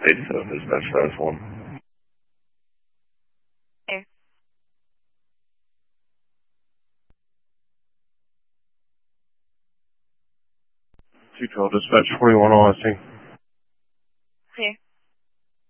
87 dispatch, fast 1. There. 212 dispatch, 41 OSC.